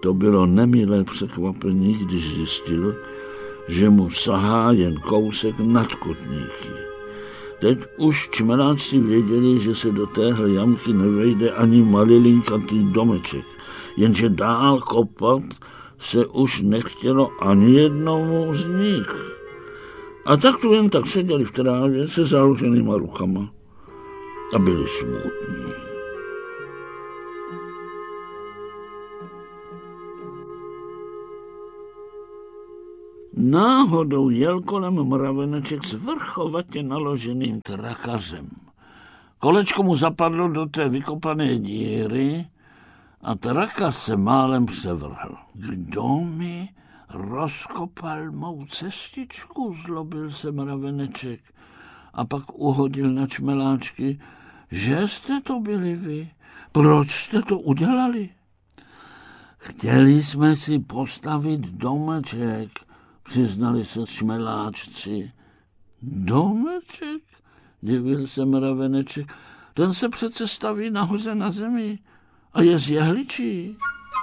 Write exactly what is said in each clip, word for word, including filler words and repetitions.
To bylo nemilé překvapení, když zjistil, že mu sahá jen kousek nad kotníky. Teď už čmeláčci věděli, že se do téhle jamky nevejde ani malilinkatý domeček, jenže dál kopat se už nechtělo ani jednomu z nich. A tak tu jen tak seděli v trávě se založenýma rukama a byli smutní. Náhodou jel kolem mraveneček s vrchovatě naloženým trakařem. Kolečko mu zapadlo do té vykopané díry a trakař se málem převrhl. Kdo mi rozkopal mou cestičku, zlobil se mraveneček a pak uhodil na čmeláčky, že jste to byli vy. Proč jste to udělali? Chtěli jsme si postavit domeček, přiznali se čmeláčci. Domeček? Divil se mraveneček. Ten se přece staví nahoře na zemi a je z jehličí.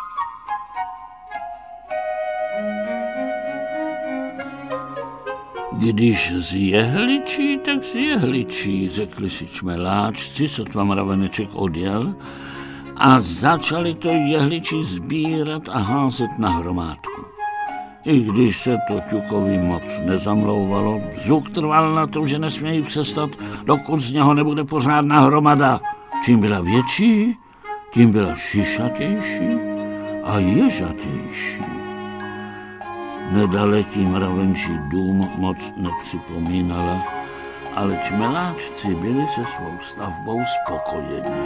Když z jehličí, tak z jehličí, řekli si čmeláčci, sotva mraveneček odjel, a začali to jehličí sbírat a házet na hromádku. I když se to Ťukovi moc nezamlouvalo, Bzuk trval na tom, že nesmějí přestat, dokud z něho nebude pořádná hromada. Čím byla větší, tím byla šišatější a ježatější. Nedaleký mravenčí dům moc nepřipomínala, ale čmeláčci byli se svou stavbou spokojeni.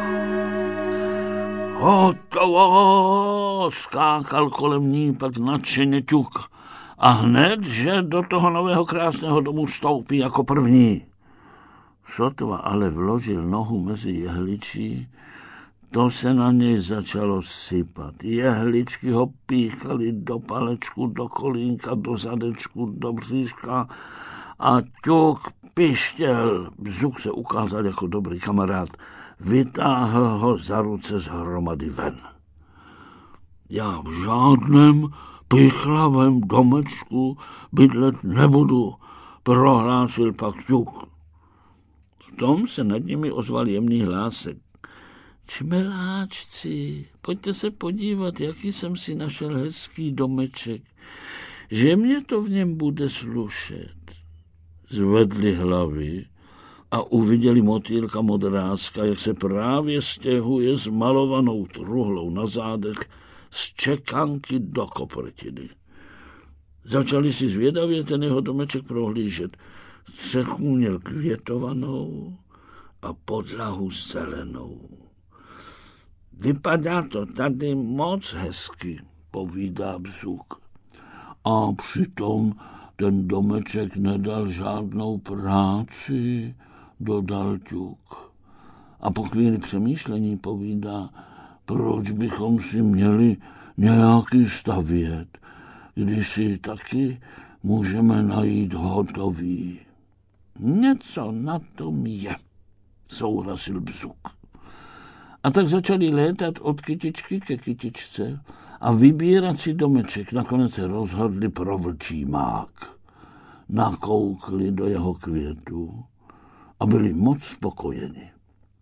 Hotovo! Skákal kolem ní pak nadšeně Ťuk. A hned, že do toho nového krásného domu vstoupí jako první. Sotva ale vložil nohu mezi jehličí, to se na něj začalo sypat. Jehličky ho píchaly do palečku, do kolínka, do zadečku, do bříška a Ťuk pištěl. Bzuk se ukázal jako dobrý kamarád. Vytáhl ho za ruce z hromady ven. Já v žádném pichlavém domečku bydlet nebudu, prohlásil pak Ťuk. V tom se nad nimi ozval jemný hlásek. Čmeláčci, pojďte se podívat, jaký jsem si našel hezký domeček, že mě to v něm bude slušet. Zvedli hlavy a uviděli motýlka modrázka, jak se právě stěhuje s malovanou truhlou na zádech z čekanky do koprtiny. Začali si zvědavě ten jeho domeček prohlížet. Střechu měl květovanou a podlahu zelenou. Vypadá to tady moc hezky, povídá Bzuk. A přitom ten domeček nedal žádnou práci, dodal Ťuk. A po chvíli přemýšlení povídá, proč bychom si měli nějaký stavět, když si taky můžeme najít hotový. Něco na tom je, souhlasil Bzuk. A tak začali létat od kytičky ke kytičce a vybírat si domeček. Nakonec se rozhodli pro vlčí mák. Nakoukli do jeho květů a byli moc spokojeni.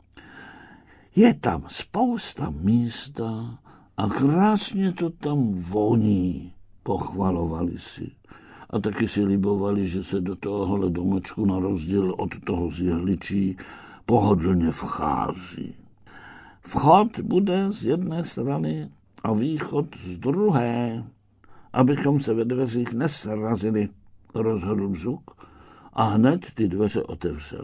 Je tam spousta místa a krásně to tam voní, pochvalovali si. A taky si libovali, že se do tohohle domečku na rozdíl od toho z jehličí pohodlně vchází. Vchod bude z jedné strany a východ z druhé, abychom se ve dveřích nesrazili, rozhodl Bzuk a hned ty dveře otevřel.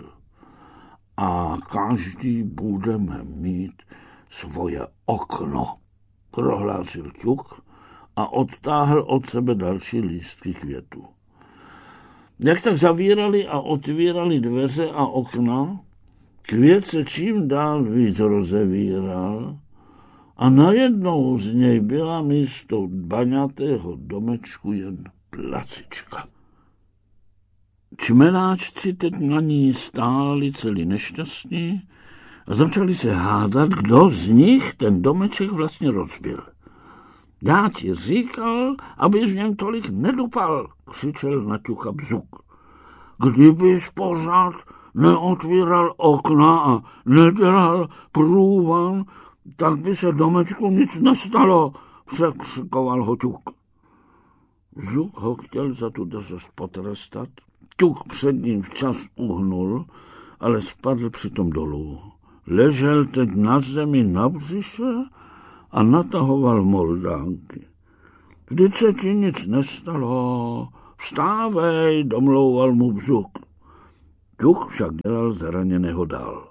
A každý budeme mít svoje okno, prohlásil Ťuk a odtáhl od sebe další lístky květu. Jak tak zavírali a otvírali dveře a okna, květ se čím dál víc rozevíral a najednou z něj byla místo baňatého domečku jen placička. Čmeláčci teď na ní stáli celý nešťastní a začali se hádat, kdo z nich ten domeček vlastně rozbil. Já ti říkal, abys v něm tolik nedupal, křičel na Ťuka Bzuk. Kdybys pořád neotvíral okna a nedělal průvan, tak by se domečku nic nestalo, překřikoval ho Ťuk. Bzuk ho chtěl za tu drzost potrestat. Ťuk před ním včas uhnul, ale spadl přitom dolů. Ležel teď na zemi na břiše a natahoval moldánky. Vždyť se ti nic nestalo. Vstávej, domlouval mu Bzuk. Ťuk však dělal zraněného dál.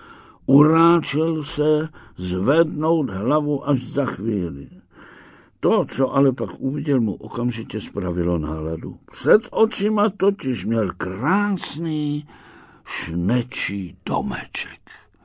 Uráčil se zvednout hlavu až za chvíli. To, co ale pak uviděl, mu okamžitě spravilo náladu. Před očima totiž měl krásný šnečí domeček.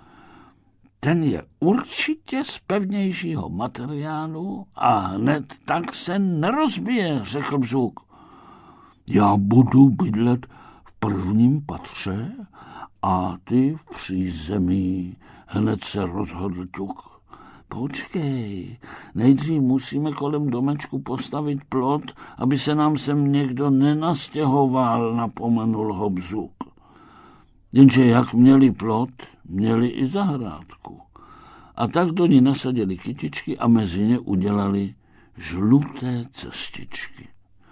Ten je určitě z pevnějšího materiálu a hned tak se nerozbije, řekl Bzuk. Já budu bydlet v prvním patře a ty v přízemí, hned se rozhodl Ťuk. Počkej, nejdřív musíme kolem domečku postavit plot, aby se nám sem někdo nenastěhoval, napomenul ho Bzuk. Jenže jak měli plot, měli i zahrádku. A tak do ní nasadili kytičky a mezi ně udělali žluté cestičky.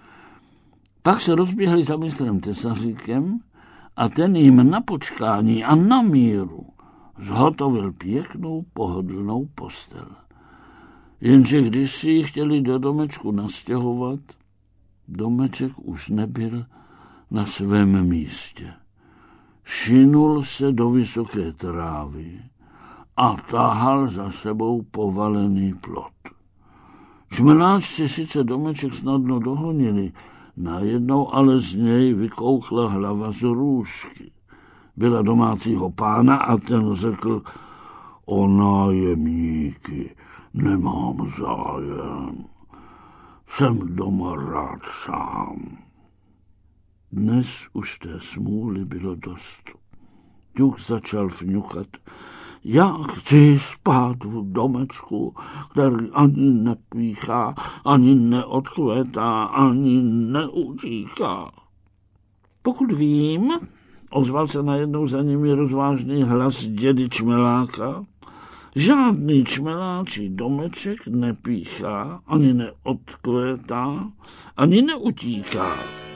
Pak se rozběhli za mistrem Tesaříkem a ten jim na počkání a na míru zhotovil pěknou pohodlnou postel. Jenže když si ji chtěli do domečku nastěhovat, domeček už nebyl na svém místě. Šinul se do vysoké trávy a tahal za sebou povalený plot. Čmeláčci sice domeček snadno dohonili, najednou ale z něj vykoukla hlava z růžky. Byla domácího pána a ten řekl, o nájemníky nemám zájem. Jsem doma rád sám. Dnes už té smůly bylo dost. Ťuk začal fňukat. Já chci spát v domečku, který ani nepíchá, ani neodkvétá, ani neutíká. Pokud vím, ozval se najednou za nimi rozvážný hlas dědy Čmeláka, žádný čmeláčí domeček nepíchá, ani neodkvétá, ani neutíká.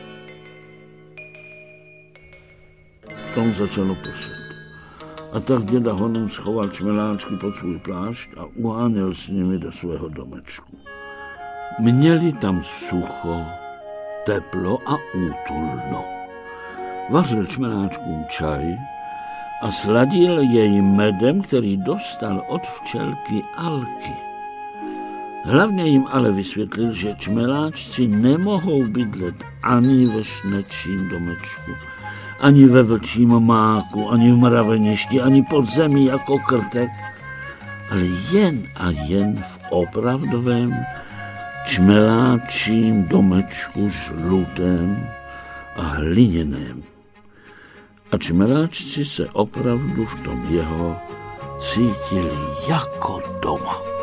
Tom začalo pršet. A tak děda honem schoval čmeláčky pod svůj plášť a uháněl s nimi do svého domečku. Měli tam sucho, teplo a útulno. Vařil čmeláčkům čaj a sladil jej medem, který dostal od včelky Alky. Hlavně jim ale vysvětlil, že čmeláčci nemohou bydlet ani ve šnečím domečku, ani ve vlčím máku, ani v mraveništi, ani pod zemí jako krtek, ale jen a jen v opravdovém čmeláčím domečku žlutém a hliněném. A čmeláčci se opravdu v tom jeho cítili jako doma.